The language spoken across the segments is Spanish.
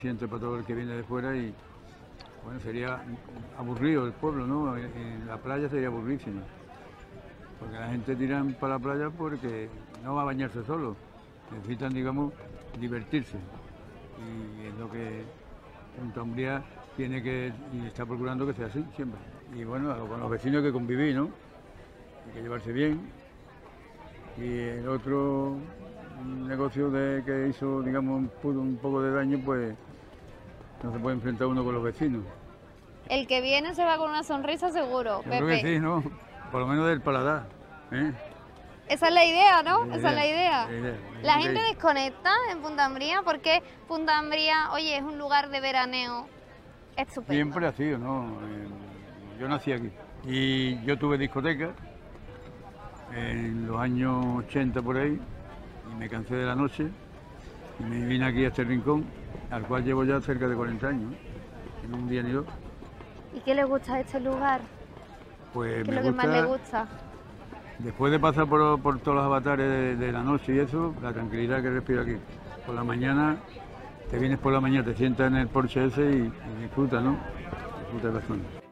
Siente para todo el que viene de fuera y bueno, sería aburrido el pueblo, ¿no? En la playa sería aburrísimo. Porque la gente tira para la playa porque no va a bañarse solo. Necesitan, digamos, divertirse. Y es lo que Punta Umbría tiene que, y está procurando que sea así siempre. Y bueno, con los vecinos hay que convivir, ¿no? Hay que llevarse bien. Y el otro negocio que hizo, digamos, un poco de daño, pues no se puede enfrentar uno con los vecinos. El que viene se va con una sonrisa seguro, Yo Pepe. creo que sí, ¿no? Por lo menos del paladar, ¿eh? Esa es la idea, ¿no? La Esa es la idea. idea. La gente desconecta en Punta Umbría porque Punta Umbría, oye, es un lugar de veraneo estupendo. Siempre ha sido, ¿no? Yo nací aquí y yo tuve discoteca en los años 80 por ahí y me cansé de la noche y me vine aquí a este rincón, al cual llevo ya cerca de 40 años, en un día ni dos. ¿Y qué le gusta de este lugar? Pues ¿Qué es me lo que más le gusta, gusta? después de pasar por todos los avatares de la noche y eso, la tranquilidad que respiro aquí. Por la mañana, te vienes por la mañana, te sientas en el porche ese y disfrutas, ¿no? Disfrutas bastante.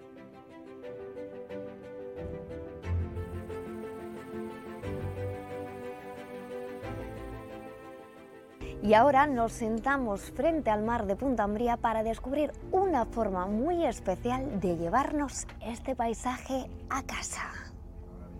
Y ahora nos sentamos frente al mar de Punta Umbría para descubrir una forma muy especial de llevarnos este paisaje a casa.